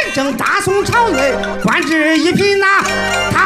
正大宋朝内官至一品呐。